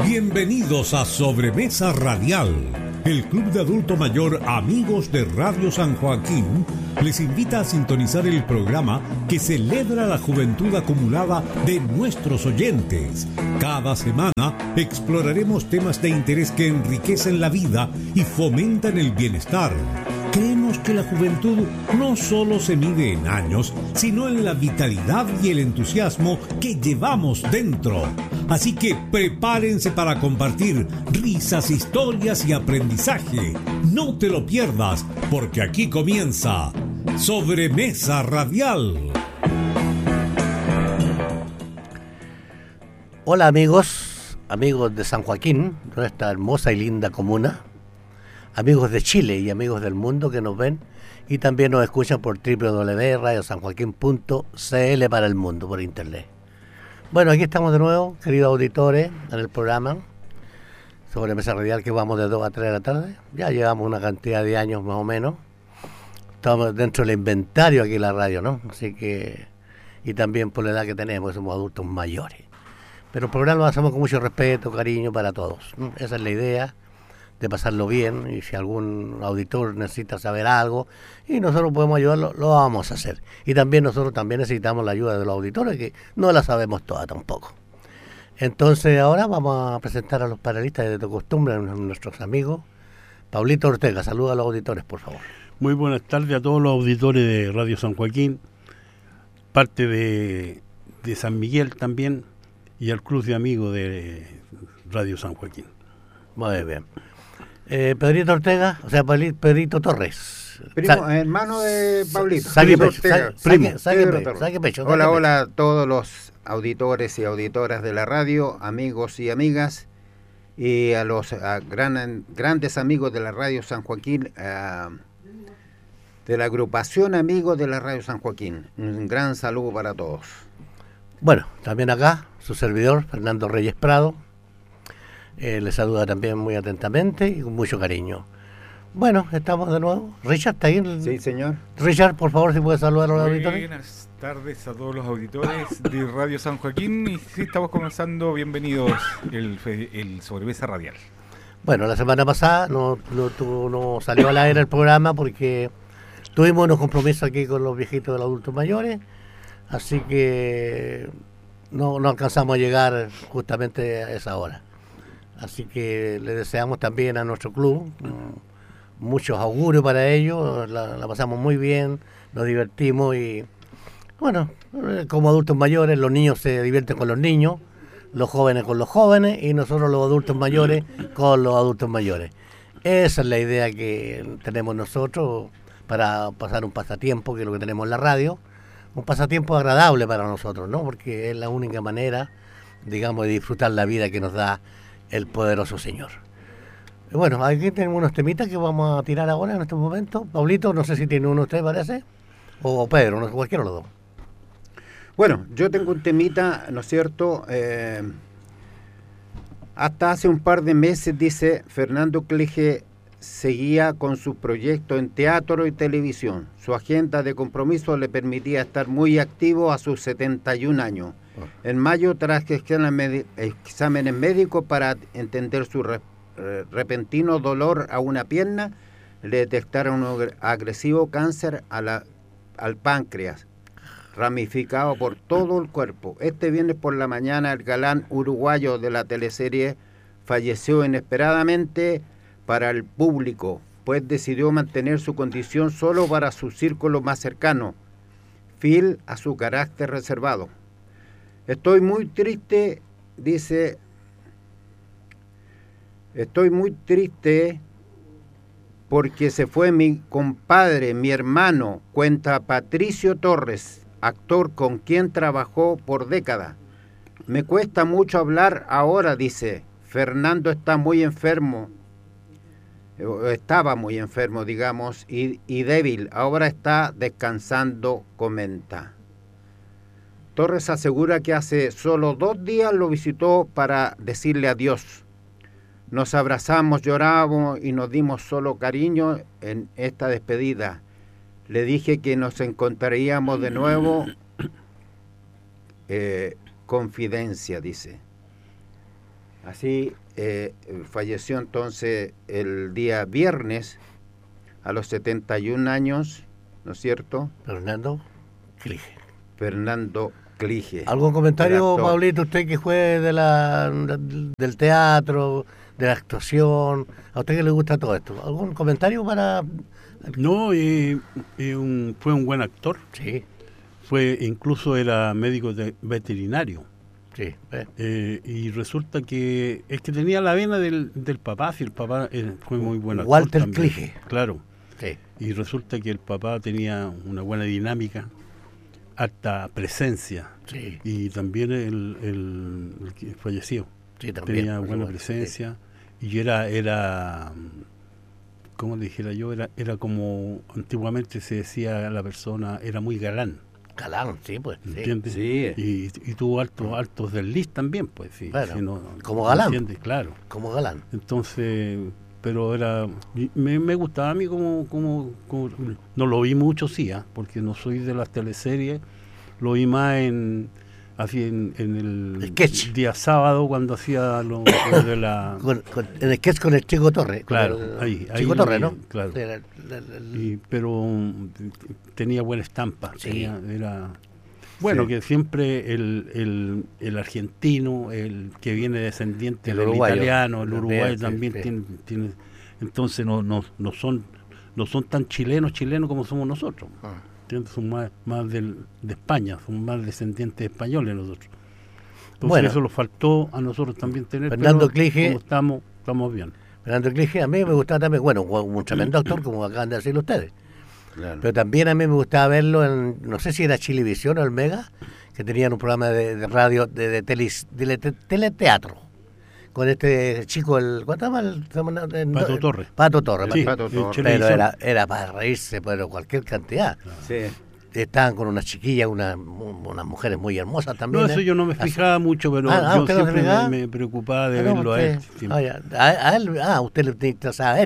Bienvenidos a Sobremesa Radial. El Club de Adulto Mayor Amigos de Radio San Joaquín les invita a sintonizar el programa que celebra la juventud acumulada de nuestros oyentes. Cada semana exploraremos temas de interés que enriquecen la vida y fomentan el bienestar. Creemos que la juventud no solo se mide en años, sino en la vitalidad y el entusiasmo que llevamos dentro. Así que prepárense para compartir risas, historias y aprendizaje. No te lo pierdas, porque aquí comienza Sobremesa Radial. Hola amigos de San Joaquín, nuestra hermosa y linda comuna. Amigos de Chile y amigos del mundo que nos ven y también nos escuchan por www.radiosanjoaquin.cl para el mundo, por internet. Bueno, aquí estamos de nuevo, queridos auditores, en el programa Sobremesa Radial, que vamos de 2 a 3 de la tarde. Ya llevamos una cantidad de años más o menos. Estamos dentro del inventario aquí en la radio, ¿no? Así que, y también por la edad que tenemos, somos adultos mayores. Pero el programa lo hacemos con mucho respeto, cariño para todos, ¿no? Esa es la idea, de pasarlo bien, y si algún auditor necesita saber algo y nosotros podemos ayudarlo, lo vamos a hacer. Y también nosotros necesitamos la ayuda de los auditores, que no la sabemos toda tampoco. Entonces ahora vamos a presentar a los panelistas de costumbre, a nuestros amigos. Pablito Ortega, saluda a los auditores, por favor. Muy buenas tardes a todos los auditores de Radio San Joaquín, parte de San Miguel también, y al Club de Amigos de Radio San Joaquín. Muy bien. Pedrito Ortega, o sea, Pedrito Torres. Primo, hermano de Pablito. Saque pecho. Hola a todos los auditores y auditoras de la radio, amigos y amigas, y a los grandes amigos de la Radio San Joaquín, de la agrupación Amigos de la Radio San Joaquín. Un gran saludo para todos. Bueno, también acá, su servidor, Fernando Reyes Prado. Les saluda también muy atentamente y con mucho cariño. Bueno, estamos de nuevo. Richard, ¿está ahí? Sí, señor. Richard, por favor, si puede saludar a los auditores. Buenas tardes a todos los auditores de Radio San Joaquín. Y sí, estamos comenzando. Bienvenidos el Sobremesa Radial. Bueno, la semana pasada no salió al aire el programa porque tuvimos unos compromisos aquí con los viejitos de los adultos mayores. Así que no alcanzamos a llegar justamente a esa hora. Así que le deseamos también a nuestro club muchos augurios para ellos. La pasamos muy bien, nos divertimos y bueno, como adultos mayores, los niños se divierten con los niños, los jóvenes con los jóvenes y nosotros los adultos mayores con los adultos mayores. Esa es la idea que tenemos nosotros para pasar un pasatiempo, que es lo que tenemos en la radio, un pasatiempo agradable para nosotros, ¿no? Porque es la única manera, digamos, de disfrutar la vida que nos da el poderoso Señor. Bueno, aquí tenemos unos temitas que vamos a tirar ahora en este momento. Pablito, no sé si tiene uno usted, parece, o Pedro, no sé, cualquiera de los dos. Bueno, yo tengo un temita, ¿no es cierto? Hasta hace un par de meses, dice, Fernando Cleje seguía con su proyecto en teatro y televisión. Su agenda de compromiso le permitía estar muy activo a sus 71 años. En mayo, tras exámenes médicos para entender su repentino dolor a una pierna, le detectaron un agresivo cáncer al páncreas, ramificado por todo el cuerpo. Este viernes por la mañana, el galán uruguayo de la teleserie falleció inesperadamente para el público, pues decidió mantener su condición solo para su círculo más cercano, fiel a su carácter reservado. Estoy muy triste, dice, porque se fue mi compadre, mi hermano, cuenta Patricio Torres, actor con quien trabajó por décadas. Me cuesta mucho hablar ahora, dice. Fernando está muy enfermo, estaba muy enfermo, digamos, y débil. Ahora está descansando, comenta. Torres asegura que hace solo 2 días lo visitó para decirle adiós. Nos abrazamos, lloramos y nos dimos solo cariño en esta despedida. Le dije que nos encontraríamos de nuevo. Confidencia, dice. Así falleció entonces el día viernes a los 71 años, ¿no es cierto? Fernando Clige. Fernando Clige. ¿Algún comentario, el actor. Pablito, usted que fue del teatro, de la actuación? ¿A usted que le gusta todo esto? ¿Algún comentario para...? No, fue un buen actor. Sí, Incluso era médico veterinario. sí. Y resulta que es que tenía la vena del papá, si el papá fue muy buen actor. Walter también. Clige. Claro. Sí. Y resulta que el papá tenía una buena dinámica, alta presencia. Sí, Y también el que falleció. sí, también. Tenía por buena supuesto, presencia. Y era como le dijera yo, era como antiguamente se decía, la persona era muy galán. sí. Galán, sí, pues. Sí. ¿Entiendes? Sí. Y tuvo altos desliz también, pues. Sí, Bueno, si no- como galán. ¿entiendes? Claro. Como galán. Entonces, pero me gustaba a mí como no lo vi mucho, sí, porque no soy de las teleseries, lo vi más así en el Sketch. día sábado cuando hacía lo de la... En el sketch con el Chico Torre. Claro, con el ahí Chico lo Torre, vi, ¿no? claro. Sí, Pero tenía buena estampa. Sí. Era bueno, Sí. que siempre el argentino, el que viene descendiente El del uruguayo. italiano, el También, uruguayo sí, también sí. tiene, entonces no son tan chilenos como somos nosotros. Ah. ¿Entiendes? Son más de España, son más descendientes españoles nosotros. Entonces Bueno. eso nos faltó a nosotros también tener, Fernando pero Clige. como estamos bien. Fernando Clige, a mí me gustaba también, bueno, un tremendo actor, como acaban de decirlo ustedes. Claro. Pero también a mí me gustaba verlo en, no sé si era Chilevisión o el Mega, que tenían un programa de radio, de teleteatro, con este chico, ¿cuánto se llama? Pato Torres. Pato Torres. Sí, Pato en Torres. Pero televisión. era para reírse, pero cualquier cantidad. Sí. Estaban con unas chiquillas, unas mujeres muy hermosas también. No, eso yo no me Así. fijaba mucho, pero yo ¿usted no se siempre fijaba? me preocupaba de Ah, no, verlo a usted- él. siempre. usted le interesaba a él.